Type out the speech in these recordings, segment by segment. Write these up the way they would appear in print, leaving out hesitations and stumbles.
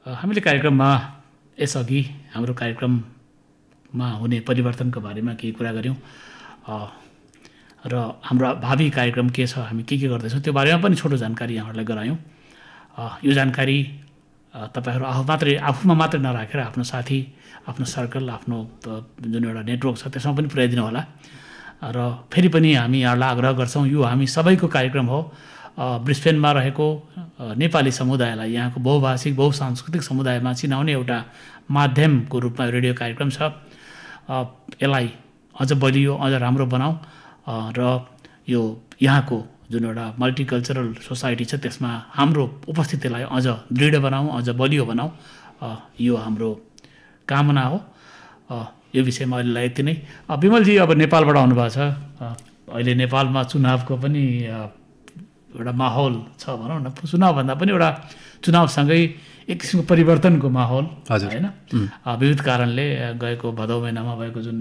हामीले कार्यक्रममा यसअघि हाम्रो कार्यक्रममा हुने परिवर्तनको बारेमा केही कुरा गऱ्यौँ र हाम्रो भावी कार्यक्रम के छ, हामी के गर्दैछौँ त्यो बारेमा पनि छोटो जानकारी यहाँहरूलाई गरायौँ। यो जानकारी तपाईहरु आफूमा मात्रै नराखेर आफ्नो साथी, आफ्नो सर्कल, आफ्नो जुन एउटा नेटवर्क छ त्यसमा पनि पुर्याइदिनु होला। र फेरि पनि हामी यहाँलाई आग्रह गर्छौँ, यो हामी सबैको कार्यक्रम हो। ब्रिस्बेनमा रहेको नेपाली समुदायलाई, यहाँको बहुभाषिक बहुसांस्कृतिक समुदायमा चिनाउने एउटा माध्यमको रूपमा रेडियो कार्यक्रम छ। यसलाई अझ बलियो, अझ राम्रो बनाऊ र यो यहाँको जुन एउटा मल्टिकल्चरल सोसाइटी छ त्यसमा हाम्रो उपस्थितिलाई अझ दृढ बनाऊ, अझ बलियो बनाऊ, यो हाम्रो कामना हो। यो विषयमा अहिलेलाई यति नै। विमलजी अब नेपालबाट आउनुभएको छ। अहिले नेपालमा चुनावको पनि एउटा माहौल छ भनौँ न। चुनावभन्दा पनि एउटा चुनावसँगै एक किसिमको परिवर्तनको माहौल होइन। विविध कारणले गएको भदौ महिनामा भएको जुन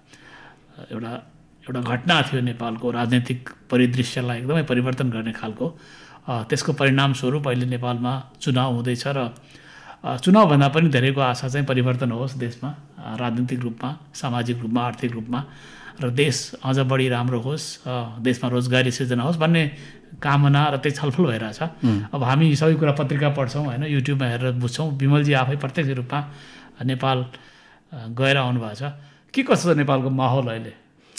एउटा घटना थियो नेपालको राजनैतिक परिदृश्यलाई एकदमै परिवर्तन गर्ने खालको, त्यसको परिणामस्वरूप अहिले नेपालमा चुनाव हुँदैछ र चुनावभन्दा पनि धेरैको आशा चाहिँ परिवर्तन होस् देशमा, राजनीतिक रूपमा, सामाजिक रूपमा, आर्थिक रूपमा, र देश अझ बढी राम्रो होस्, देशमा रोजगारी सिर्जना होस् भन्ने कामना र त्यही छलफल भइरहेछ। अब हामी सबै कुरा पत्रिका पढ्छौँ होइन, युट्युबमा हेरेर बुझ्छौँ। विमलजी आफै प्रत्यक्ष रूपमा नेपाल गएर आउनुभएको छ। के कस्तो छ नेपालको माहौल अहिले?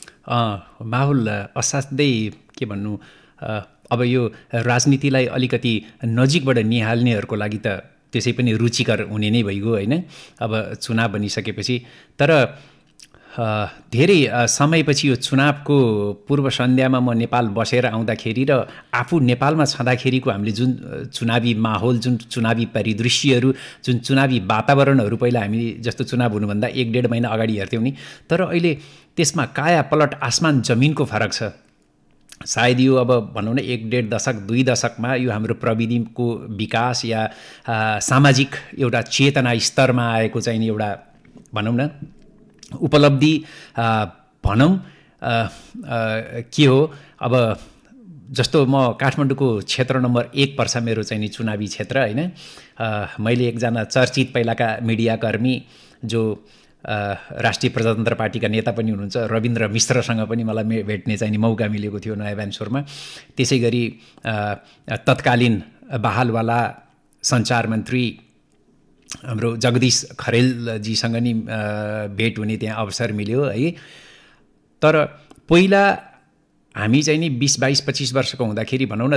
माहौल असाध्यै के भन्नु, अब यो राजनीतिलाई अलिकति नजिकबाट निहाल्नेहरूको लागि त त्यसै पनि रुचिकर हुने नै भइगयो होइन। अब चुनाव बनिसकेपछि, तर धेरै समयपछि यो चुनावको पूर्व सन्ध्यामा म नेपाल बसेर आउँदाखेरि र आफू नेपालमा छँदाखेरिको हामीले जुन चुनावी माहौल, जुन चुनावी परिदृश्यहरू, जुन चुनावी वातावरणहरू पहिला हामी जस्तो चुनाव हुनुभन्दा 1-1.5 महिना अगाडि हेर्थ्यौँ नि, तर अहिले त्यसमा काया पलट आसमान जमिनको फरक छ। सायद यो अब भनौँ न 1-1.5 दशक 2 दशकमा यो हाम्रो प्रविधिको विकास या सामाजिक एउटा चेतना स्तरमा आएको चाहिँ एउटा भनौँ न उपलब्धि भनौँ के हो। अब जस्तो म काठमाडौँको क्षेत्र नम्बर 1 पर्छ मेरो चाहिँ नि चुनावी क्षेत्र होइन। मैले एकजना चर्चित पहिलाका मिडियाकर्मी जो राष्ट्रिय प्रजातन्त्र पार्टीका नेता पनि हुनुहुन्छ रविन्द्र मिश्रसँग पनि मलाई भेट्ने चाहिँ नि मौका मिलेको थियो नयाँ भ्यानसोरमा। त्यसै गरी तत्कालीन बहालवाला सञ्चार मन्त्री हाम्रो जगदीश खरेलजीसँग नि भेट हुने त्यहाँ अवसर मिल्यो है। तर पहिला हामी चाहिँ नि 20-22-25 वर्षको हुँदाखेरि भनौँ न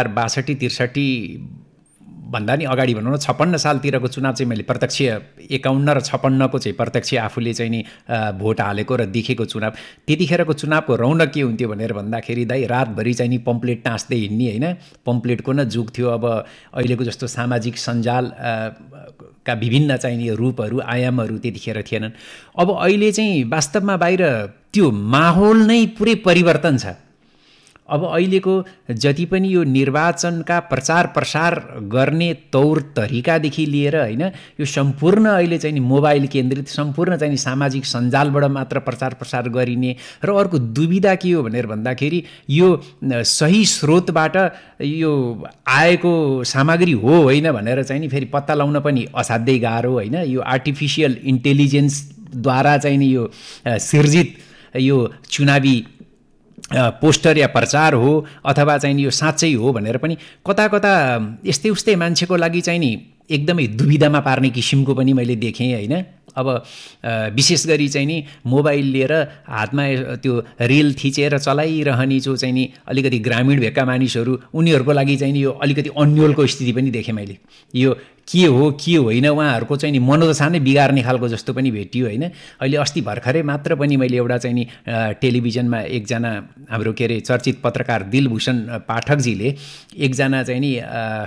2062-63 भन्दा नि अगाडि भनौँ न 56 सालतिरको चुनाव चाहिँ मैले प्रत्यक्ष 51 र 56 को चाहिँ प्रत्यक्ष आफूले चाहिँ नि भोट हालेको र देखेको चुनाव। त्यतिखेरको चुनावको रौनक के हुन्थ्यो भनेर भन्दाखेरि दाइ रातभरि चाहिँ नि पम्पलेट टाँस्दै हिँड्ने होइन। पम्पलेटको न जुग थियो। अब अहिलेको जस्तो सामाजिक सञ्जाल का विभिन्न चाहिँ नि रूपहरू आयामहरू त्यतिखेर थिएनन्। अब अहिले चाहिँ वास्तवमा बाहिर त्यो माहौल नै पुरै परिवर्तन छ। अब अहिलेको जति पनि यो निर्वाचनका प्रचार प्रसार गर्ने तौर तरिकादेखि लिएर होइन, यो सम्पूर्ण अहिले चाहिँ नि मोबाइल केन्द्रित, सम्पूर्ण चाहिँ नि सामाजिक सञ्जालबाट मात्र प्रचार प्रसार गरिने। र अर्को दुविधा के हो भनेर भन्दाखेरि यो सही स्रोतबाट यो आएको सामग्री हो होइन भनेर चाहिँ नि फेरि पत्ता लगाउन पनि असाध्यै गाह्रो होइन। यो आर्टिफिसियल इन्टेलिजेन्सद्वारा चाहिँ नि यो सिर्जित यो चुनावी पोस्टर या प्रचार हो अथवा चाहिँ यो साँच्चै हो भनेर पनि कता कता यस्तै उस्तै मान्छेको लागि चाहिँ नि एकदमै दुविधामा पार्ने किसिमको पनि मैले देखेँ होइन। अब विशेष गरी चाहिँ नि मोबाइल लिएर हातमा त्यो रिल थिचेर चलाइरहने जो चाहिँ नि अलिकति ग्रामीण भेगका मानिसहरू, उनीहरूको लागि चाहिँ नि यो अलिकति अन्यलको स्थिति पनि देखेँ मैले। यो के हो के होइन उहाँहरूको चाहिँ नि मनोदशा नै बिगार्ने खालको जस्तो पनि भेटियो होइन। अहिले अस्ति भर्खरै मात्र पनि मैले एउटा चाहिँ नि टेलिभिजनमा एकजना हाम्रो के अरे चर्चित पत्रकार दिलभूषण पाठकजीले एकजना चाहिँ नि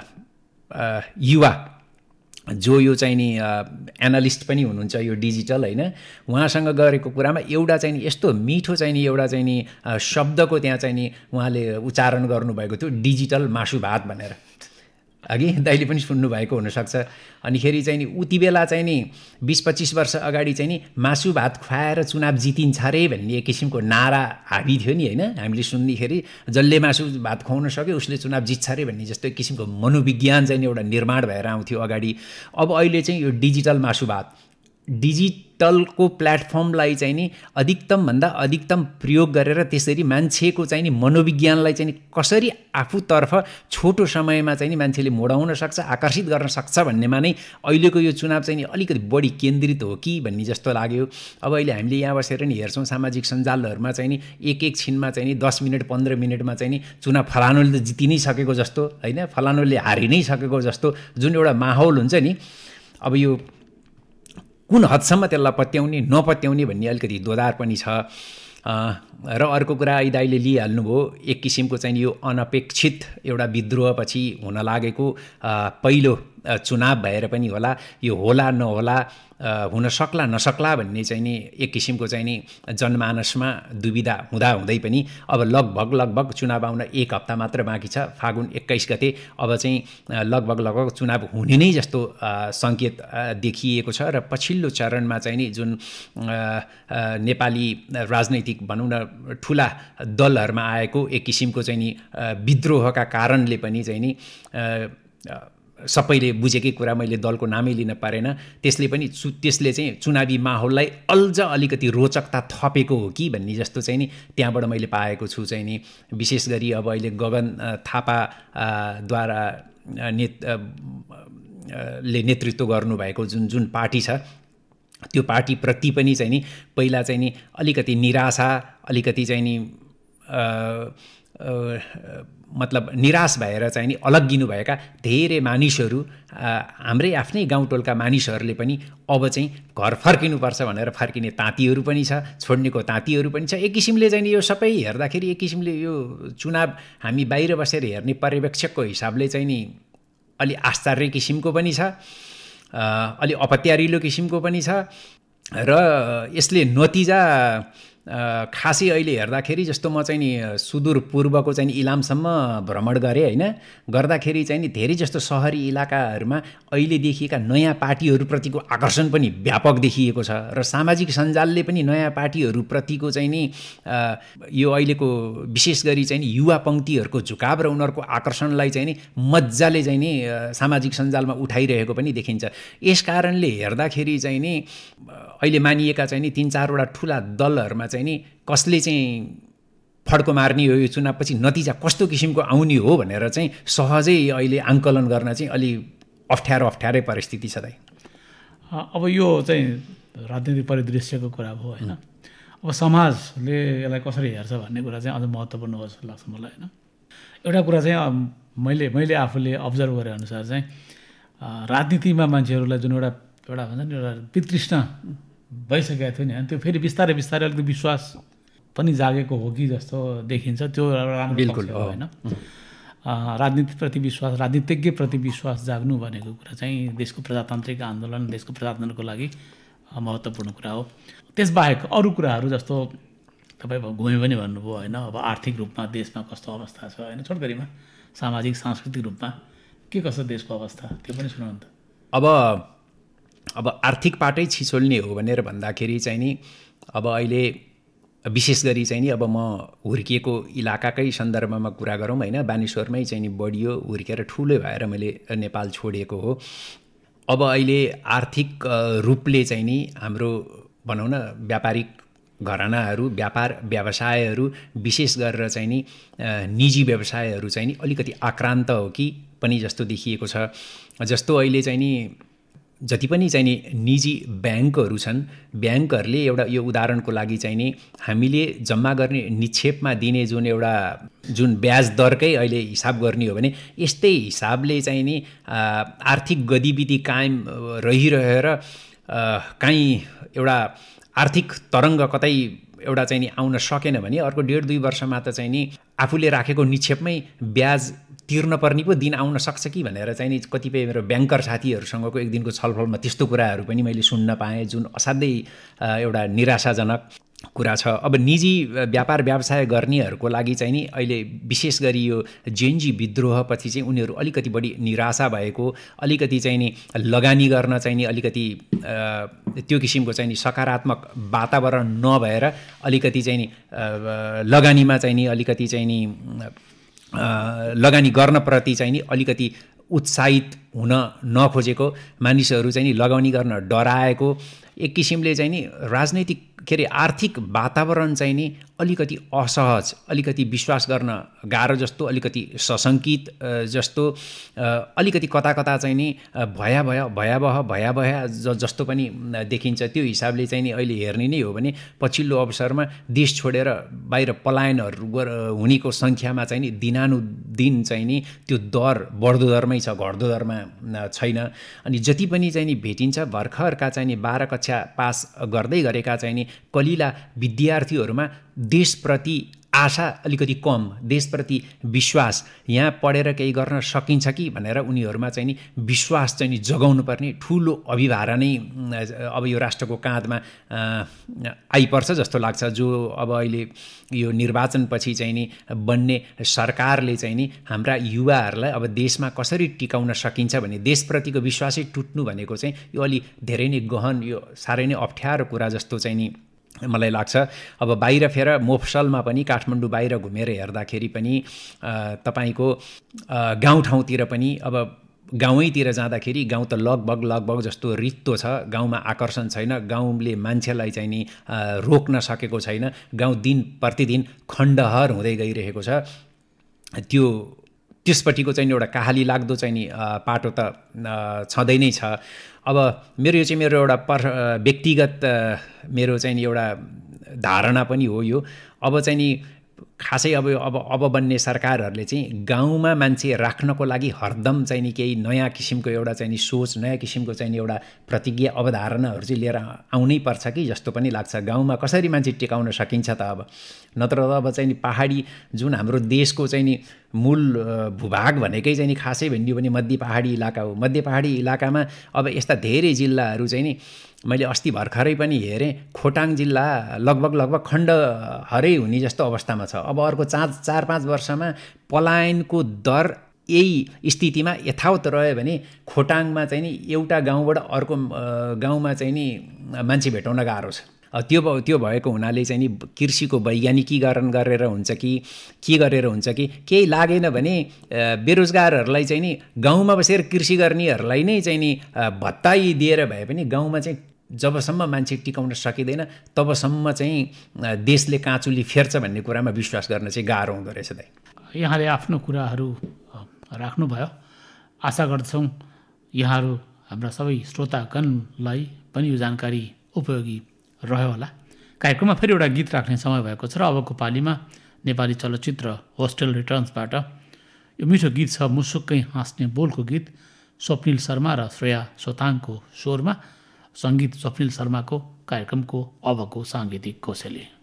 युवा जो यो चाहिँ नि एनालिस्ट पनि हुनुहुन्छ यो डिजिटल होइन, उहाँसँग गरेको कुरामा एउटा चाहिँ नि यस्तो मिठो चाहिँ नि एउटा चाहिँ नि शब्दको त्यहाँ चाहिँ नि उहाँले उच्चारण गर्नुभएको थियो, डिजिटल मासु भात भनेर। अघि दाइले पनि सुन्नुभएको हुनसक्छ। अनिखेरि चाहिँ नि उति बेला चाहिँ नि 20-25 वर्ष अगाडि चाहिँ नि मासु भात खुवाएर चुनाव जितिन्छ रे भन्ने एक किसिमको नारा हाबी थियो नि होइन। हामीले सुन्दाखेरि जसले मासु भात खुवाउन सक्यो उसले चुनाव जित्छ रे भन्ने जस्तो एक किसिमको मनोविज्ञान चाहिँ एउटा निर्माण भएर आउँथ्यो अगाडि। अब अहिले चाहिँ यो डिजिटल मासु भात, डिजिटलको प्लेटफर्मलाई चाहिँ नि अधिकतमभन्दा अधिकतम प्रयोग गरेर त्यसरी मान्छेको चाहिँ नि मनोविज्ञानलाई चाहिँ नि कसरी आफूतर्फ छोटो समयमा चाहिँ नि मान्छेले मोडाउन सक्छ, आकर्षित गर्न सक्छ भन्नेमा नै अहिलेको यो चुनाव चाहिँ नि अलिकति बढी केन्द्रित हो कि भन्ने जस्तो लाग्यो। अब अहिले हामीले यहाँ बसेर नि हेर्छौँ सामाजिक सञ्जालहरूमा चाहिँ नि एक छिनमा चाहिँ नि 10 मिनट 15 मिनटमा चाहिँ नि चुनाव फलानुले त जिति नै सकेको जस्तो होइन, फलानुले हारि नै सकेको जस्तो जुन एउटा माहौल हुन्छ नि, अब यो कुन हदसम्म त्यसलाई पत्याउने नपत्याउने भन्ने अलिकति दोधार पनि छ। र अर्को कुरा दाइले लिइहाल्नुभयो, एक किसिमको चाहिँ यो अनपेक्षित एउटा विद्रोहपछि हुन लागेको पहिलो चुनाव भएर पनि होला, यो होला नहोला, हुन सक्ला नसक्ला भन्ने चाहिँ नि एक किसिमको चाहिँ नि जनमानसमा दुविधा हुँदै पनि अब लगभग चुनाव आउन 1 हप्ता मात्र बाँकी छ, फागुन 21 गते। अब चाहिँ लगभग चुनाव हुने नै जस्तो सङ्केत देखिएको छ। र पछिल्लो चरणमा चाहिँ नि जुन नेपाली राजनैतिक भनौँ न ठुला दलहरूमा आएको एक किसिमको चाहिँ नि विद्रोहका कारणले पनि चाहिँ नि सबैले बुझेकै कुरा, मैले दलको नामै लिन पारेन, त्यसले चाहिँ चुनावी माहौललाई अल्झ अलिकति रोचकता थपेको हो कि भन्ने जस्तो चाहिँ नि त्यहाँबाट मैले पाएको छु चाहिँ नि। विशेष गरी अब अहिले गगन थापाद्वारा ले नेतृत्व गर्नुभएको जुन पार्टी छ त्यो पार्टीप्रति पनि चाहिँ नि पहिला चाहिँ नि अलिकति निराशा, अलिकति चाहिँ नि मतलब निराश भएर चाहिँ नि अलग्गिनुभएका धेरै मानिसहरू, हाम्रै आफ्नै गाउँटोलका मानिसहरूले पनि अब चाहिँ घर फर्किनुपर्छ भनेर फर्किने तातीहरू पनि छ, छोड्नेको तातीहरू पनि छ। एक किसिमले चाहिँ नि यो सबै हेर्दाखेरि एक किसिमले यो चुनाव हामी बाहिर बसेर हेर्ने पर्यवेक्षकको हिसाबले चाहिँ नि अलि आश्चर्य किसिमको पनि छ, अलि अपत्यारिलो किसिमको पनि छ। र यसले नतिजा खासै अहिले हेर्दाखेरि जस्तो म चाहिँ नि सुदूर पूर्वको चाहिँ इलामसम्म भ्रमण गरेँ होइन, गर्दाखेरि चाहिँ नि धेरै जस्तो सहरी इलाकाहरूमा अहिले देखिएका नयाँ पार्टीहरूप्रतिको आकर्षण पनि व्यापक देखिएको छ। र सामाजिक सञ्जालले पनि नयाँ पार्टीहरूप्रतिको चाहिँ नि यो अहिलेको विशेष गरी चाहिँ नि युवा पङ्क्तिहरूको झुकाव र उनीहरूको आकर्षणलाई चाहिँ नि मजाले चाहिँ नि सामाजिक सञ्जालमा उठाइरहेको पनि देखिन्छ। यस कारणले हेर्दाखेरि चाहिँ नि अहिले मानिएका चाहिँ नि 3-4 वटा ठुला दलहरूमा चाहिँ नि कसले चाहिँ फड्को मार्ने हो, यो चुनावपछि नतिजा कस्तो किसिमको आउने हो भनेर चाहिँ सहजै अहिले आङ्कलन गर्न चाहिँ अलि अप्ठ्यारै परिस्थिति छ दाइ। अब यो चाहिँ राजनीतिक परिदृश्यको कुरा भयो होइन। अब समाजले यसलाई कसरी हेर्छ भन्ने कुरा चाहिँ अझ महत्त्वपूर्ण हो जस्तो लाग्छ मलाई होइन। एउटा कुरा चाहिँ मैले आफूले अब्जर्भ गरे अनुसार चाहिँ राजनीतिमा मान्छेहरूलाई जुन एउटा भन्छ नि एउटा वितृष्णा भइसकेको थियो नि, अनि त्यो फेरि बिस्तारै अलिकति विश्वास पनि जागेको हो कि जस्तो देखिन्छ। त्यो राम्रो बिल्कुल होइन। राजनीतिप्रति विश्वास, राजनीतिज्ञप्रति विश्वास जाग्नु भनेको कुरा चाहिँ देशको प्रजातान्त्रिक आन्दोलन, देशको प्रजातन्त्रको लागि महत्त्वपूर्ण कुरा हो। त्यसबाहेक अरू कुराहरू जस्तो तपाईँ घुमे पनि भन्नुभयो होइन। अब आर्थिक रूपमा देशमा कस्तो अवस्था छ होइन, छोटकरीमा सामाजिक सांस्कृतिक रूपमा के कस्तो देशको अवस्था, त्यो पनि सुनाउनु त। अब आर्थिक पाटै छिचोल्ने हो भनेर भन्दाखेरि चाहिँ नि अब अहिले विशेष गरी चाहिँ नि अब म हुर्किएको इलाकाकै सन्दर्भमा कुरा गरौँ होइन, बानेश्वरमै चाहिँ नि बढियो, हुर्केर ठुलो भएर मैले नेपाल छोडेको हो। अब अहिले आर्थिक रूपले चाहिँ नि हाम्रो भनौँ न व्यापारिक घरानाहरू, व्यापार व्यवसायहरू विशेष गरेर चाहिँ नि निजी व्यवसायहरू चाहिँ नि अलिकति आक्रान्त हो कि पनि जस्तो देखिएको छ। जस्तो अहिले चाहिँ नि जति पनि चाहिँ नि निजी ब्याङ्कहरू छन्, ब्याङ्कहरूले एउटा यो उदाहरणको लागि चाहिँ नि हामीले जम्मा गर्ने निक्षेपमा दिने जुन ब्याज दरकै अहिले हिसाब गर्ने हो भने यस्तै हिसाबले चाहिँ नि आर्थिक गतिविधि कायम रहिरहेर काहीँ एउटा आर्थिक तरङ्ग कतै एउटा चाहिँ नि आउन सकेन भने अर्को 1.5-2 वर्षमा त चाहिँ नि आफूले राखेको निक्षेपमै ब्याज तिर्न पर्ने पो दिन आउन सक्छ कि भनेर चाहिँ नि कतिपय मेरो ब्याङ्कर साथीहरूसँगको एक दिनको छलफलमा त्यस्तो कुराहरू पनि मैले सुन्न पाएँ, जुन असाध्यै एउटा निराशाजनक कुरा छ। अब निजी व्यापार व्यवसाय गर्नेहरूको लागि चाहिँ नि अहिले विशेष गरी यो जेएनजी विद्रोहपछि चाहिँ उनीहरू अलिकति बढी निराशा भएको, अलिकति चाहिँ नि लगानी गर्न चाहिँ नि अलिकति त्यो किसिमको चाहिँ नि सकारात्मक वातावरण नभएर अलिकति चाहिँ नि लगानीमा चाहिँ नि अलिकति चाहिँ नि लगानी गर्नप्रति चाहिँ नि अलिकति उत्साहित हुन नखोजेको, मानिसहरू चाहिँ नि लगानी गर्न डराएको, एक किसिमले चाहिँ नि राजनैतिक आर्थिक वातावरण चाहिँ नि अलिकति असहज, अलिकति विश्वास गर्न गाह्रो जस्तो, अलिकति सशङ्कित जस्तो, अलिकति कता कता चाहिँ नि भयावह जस्तो पनि देखिन्छ। त्यो हिसाबले चाहिँ नि अहिले हेर्ने नै हो भने पछिल्लो अवसरमा देश छोडेर बाहिर पलायनहरू हुनेको सङ्ख्यामा चाहिँ नि दिनानुदिन चाहिँ नि त्यो दर बढ्दो दरमै छ, घट्दो दरमा छैन। अनि जति पनि चाहिँ नि भेटिन्छ भर्खरका चाहिँ नि 12 कक्षा पास गर्दै गरेका चाहिँ नि कलिला विद्यार्थीहरूमा देशप्रति आशा अलिकति कम, देशप्रति विश्वास, यहाँ पढेर केही गर्न सकिन्छ कि भनेर उनीहरूमा चाहिँ नि विश्वास चाहिँ नि जगाउनु पर्ने ठुलो अभिभार नै अब यो राष्ट्रको काँधमा आइपर्छ जस्तो लाग्छ। जो अब अहिले यो निर्वाचनपछि चाहिँ नि बन्ने सरकारले चाहिँ नि हाम्रा युवाहरूलाई अब देशमा कसरी टिकाउन सकिन्छ भने देशप्रतिको विश्वासै टुट्नु भनेको चाहिँ यो अलि धेरै नै गहन, यो साह्रै नै अप्ठ्यारो कुरा जस्तो चाहिँ नि मलाई लाग्छ। अब बाहिर फेर मोफसलमा पनि काठमाडौँ बाहिर घुमेर हेर्दाखेरि पनि तपाईको गाउँठाउँतिर पनि अब गाउँैतिर जाँदाखेरि गाउँ त लगभग जस्तो रित्तो छ, गाउँमा आकर्षण छैन, गाउँले मान्छेलाई चाहिँ नि रोक्न सकेको छैन, गाउँ दिन प्रतिदिन खण्डहर हुँदै गइरहेको छ। त्यसपट्टिको चाहिँ एउटा काहाली लाग्दो चाहिँ नि पाटो त छँदै नै छ। अब मेरो एउटा व्यक्तिगत मेरो चाहिँ नि एउटा धारणा पनि हो यो। अब चाहिँ नि खासै अब बन्ने सरकारहरूले चाहिँ गाउँमा मान्छे राख्नको लागि हरदम चाहिँ नि केही नयाँ किसिमको एउटा चाहिँ नि सोच, नयाँ किसिमको चाहिँ नि एउटा प्रतिज्ञा अवधारणाहरू चाहिँ लिएर आउनै पर्छ कि जस्तो पनि लाग्छ। गाउँमा कसरी मान्छे टिकाउन सकिन्छ त अब, नत्र त अब चाहिँ नि पहाडी जुन हाम्रो देशको चाहिँ नि मूल भूभाग भनेकै चाहिँ नि खासै भन्यो भने मध्य पहाडी इलाका हो। मध्य पहाडी इलाकामा अब यस्ता धेरै जिल्लाहरू चाहिँ नि मैले अस्ति भर्खरै पनि हेरेँ, खोटाङ जिल्ला लगभग खण्डहरै हुने जस्तो अवस्थामा छ। अब अर्को 4-5 वर्षमा पलायनको दर यही स्थितिमा यथावत रह्यो भने खोटाङमा चाहिँ नि एउटा गाउँबाट अर्को गाउँमा चाहिँ नि मान्छे भेटाउन गाह्रो छ। त्यो भएको हुनाले चाहिँ नि कृषिको वैज्ञानिकीकरण गरेर हुन्छ कि के गरेर हुन्छ कि केही लागेन भने बेरोजगारहरूलाई चाहिँ नि गाउँमा बसेर कृषि गर्नेहरूलाई नै चाहिँ नि भत्ताई दिएर भए पनि गाउँमा चाहिँ जबसम्म मान्छे टिकाउन सकिँदैन तबसम्म चाहिँ देशले काँचुली फेर्छ भन्ने कुरामा विश्वास गर्न चाहिँ गाह्रो हुँदो रहेछ। दाइ, यहाँले आफ्नो कुराहरू राख्नुभयो। आशा गर्छौँ यहाँहरू हाम्रा सबै श्रोतागणलाई पनि यो जानकारी उपयोगी रह्यो होला। कार्यक्रममा फेरि एउटा गीत राख्ने समय भएको छ र अबको पालीमा नेपाली चलचित्र होस्टेल रिटर्न्सबाट यो मिठो गीत छ, मुसुक्कै हाँस्ने बोलको गीत, स्वप्निल शर्मा र श्रेया सोताङको स्वरमा, सङ्गीत स्वप्निल शर्माको, कार्यक्रमको अबको साङ्गीतिक कोसेली।